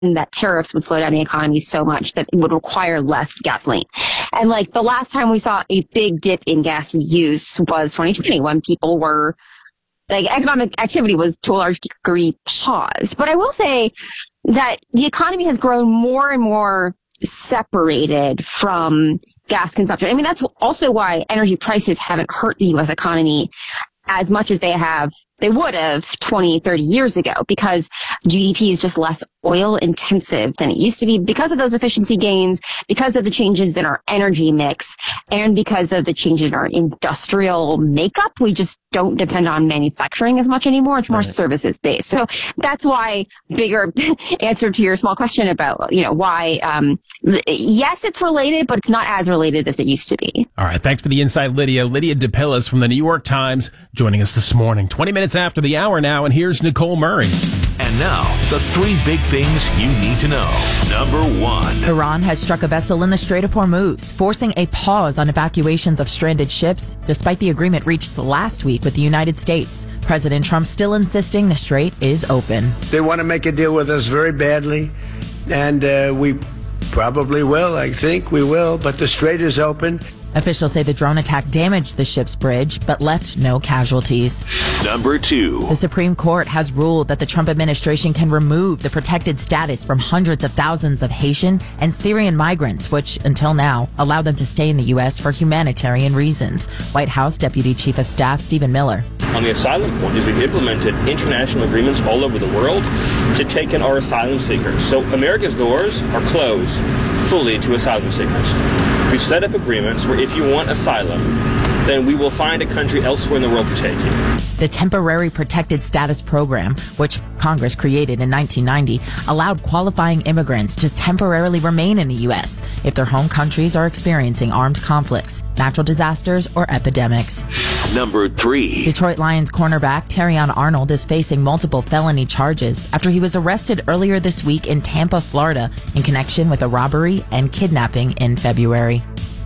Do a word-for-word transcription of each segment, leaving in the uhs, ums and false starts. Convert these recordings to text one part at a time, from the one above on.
that tariffs would slow down the economy so much that it would require less gasoline. And like the last time we saw a big dip in gas use was twenty twenty, when people were like economic activity was to a large degree paused. But I will say that the economy has grown more and more separated from gas consumption. I mean, that's also why energy prices haven't hurt the U S economy as much as they have, they would have twenty, thirty years ago, because G D P is just less oil intensive than it used to be because of those efficiency gains, because of the changes in our energy mix, and because of the changes in our industrial makeup. We just don't depend on manufacturing as much anymore. It's more right. services based. So that's why, bigger answer to your small question about, you know, why, um, yes, it's related, but it's not as related as it used to be. All right. Thanks for the insight, Lydia. Lydia DePillis from the New York Times joining us this morning. twenty minutes after the hour now, and here's Nicole Murray. And now, the three big things you need to know. Number one. Iran has struck a vessel in the Strait of Hormuz, forcing a pause on evacuations of stranded ships, despite the agreement reached last week with the United States. President Trump still insisting the strait is open. They want to make a deal with us very badly, and uh, we probably will. I think we will, but the strait is open. Officials say the drone attack damaged the ship's bridge, but left no casualties. Number two. The Supreme Court has ruled that the Trump administration can remove the protected status from hundreds of thousands of Haitian and Syrian migrants, which, until now, allowed them to stay in the U S for humanitarian reasons. White House Deputy Chief of Staff Stephen Miller. On the asylum point is we've implemented international agreements all over the world to take in our asylum seekers. So America's doors are closed fully to asylum seekers. We've set up agreements where if you want asylum, then we will find a country elsewhere in the world to take you. The Temporary Protected Status Program, which Congress created in nineteen ninety, allowed qualifying immigrants to temporarily remain in the U S if their home countries are experiencing armed conflicts, natural disasters, or epidemics. Number three. Detroit Lions cornerback Terrion Arnold is facing multiple felony charges after he was arrested earlier this week in Tampa, Florida, in connection with a robbery and kidnapping in February.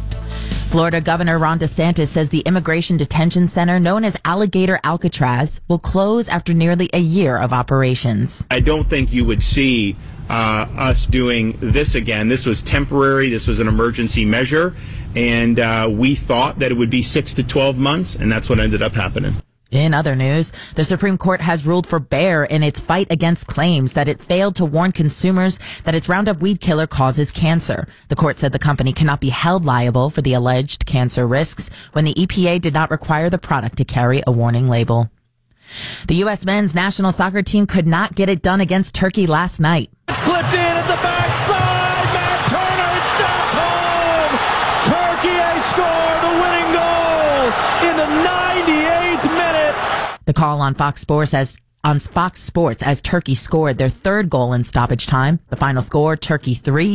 Florida Governor Ron DeSantis says the immigration detention center known as Alligator Alcatraz will close after nearly a year of operations. I don't think you would see uh, us doing this again. This was temporary. This was an emergency measure. And uh, we thought that it would be six to twelve months, and that's what ended up happening. In other news, the Supreme Court has ruled for Bayer in its fight against claims that it failed to warn consumers that its Roundup weed killer causes cancer. The court said the company cannot be held liable for the alleged cancer risks when the E P A did not require the product to carry a warning label. The U S men's national soccer team could not get it done against Turkey last night. It's clipped in at the backside. Matt Turner, it's stopped home. Turkey has scored the winning goal in the ninety-eighth minute. The call on Fox Sports as on Fox Sports as Turkey scored their third goal in stoppage time. The final score, Turkey three,